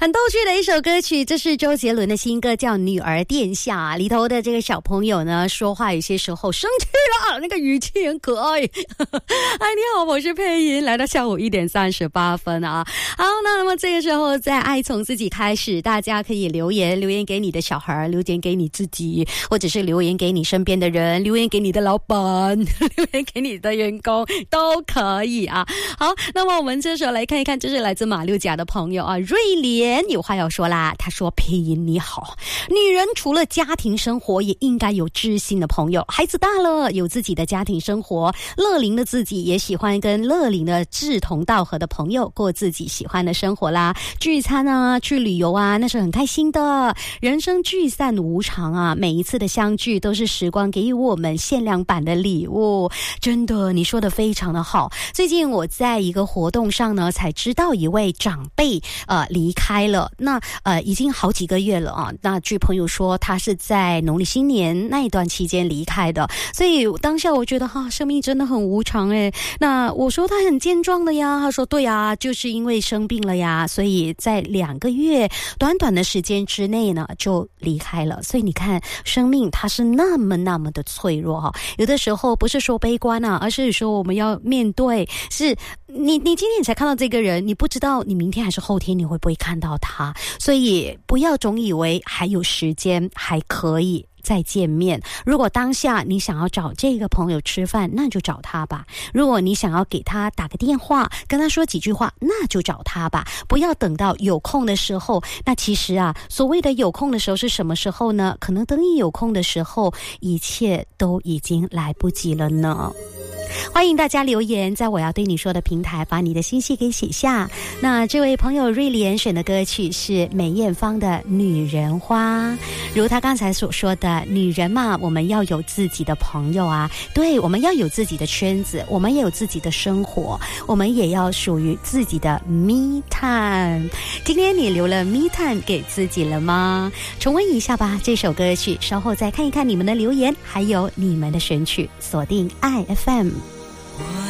很逗趣的一首歌曲，这是周杰伦的新歌，叫《女儿殿下》。里头的这个小朋友呢，说话有些时候生气了，那个语气很可爱。哎，你好，我是配音，来到下午1点38分啊。好，那么这个时候在爱从自己开始，大家可以留言给你的小孩，留言给你自己，或者是留言给你身边的人，留言给你的老板，留言给你的员工都可以啊。好，那么我们这时候来看一看，这是来自马六甲的朋友啊，瑞莲有话要说啦。他说：配音你好，女人除了家庭生活也应该有知心的朋友，孩子大了有自己的家庭生活，乐龄的自己也喜欢跟乐龄的志同道合的朋友过自己喜欢的生活啦，聚餐啊，去旅游啊，那是很开心的。人生聚散无常啊，每一次的相聚都是时光给予我们限量版的礼物。真的，你说的非常的好。最近我在一个活动上呢，才知道一位长辈离开了，那已经好几个月了啊。那据朋友说，他是在农历新年那一段期间离开的，所以当下我觉得生命真的很无常诶。那我说他很健壮的呀，他说对啊，就是因为生病了呀，所以在2个月短短的时间之内呢就离开了。所以你看，生命它是那么的脆弱哈。有的时候不是说悲观啊，而是说我们要面对，是你今天才看到这个人，你不知道你明天还是后天你会不会看到他，所以不要总以为还有时间还可以再见面。如果当下你想要找这个朋友吃饭，那就找他吧。如果你想要给他打个电话，跟他说几句话，那就找他吧。不要等到有空的时候。那其实所谓的有空的时候是什么时候呢？可能等你有空的时候，一切都已经来不及了呢。欢迎大家留言，在我要对你说的平台把你的信息给写下。那这位朋友瑞莲选的歌曲是梅艳芳的《女人花》。如他刚才所说的，女人嘛，我们要有自己的朋友啊，对，我们要有自己的圈子，我们也有自己的生活，我们也要属于自己的 me time。 今天你留了 me time 给自己了吗？重温一下吧这首歌曲，稍后再看一看你们的留言，还有你们的选曲，锁定爱 FM。